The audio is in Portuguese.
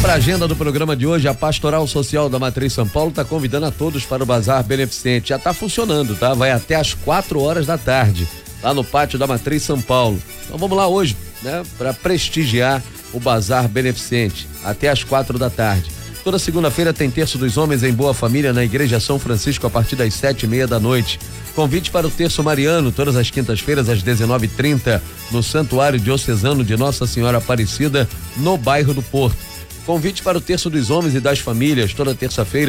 para a agenda do programa de hoje, a Pastoral Social da Matriz São Paulo está convidando a todos para o Bazar Beneficente. Já está funcionando, tá? Vai até às 4 da tarde, lá no pátio da Matriz São Paulo. Então vamos lá hoje, né? Para prestigiar o Bazar Beneficente, até às 4 da tarde. Toda segunda-feira tem Terço dos Homens em Boa Família na Igreja São Francisco a partir das 7:30 da noite. Convite para o Terço Mariano, todas as quintas-feiras às 19:30, no Santuário Diocesano de Nossa Senhora Aparecida, no bairro do Porto. Convite para o Terço dos Homens e das Famílias, toda terça-feira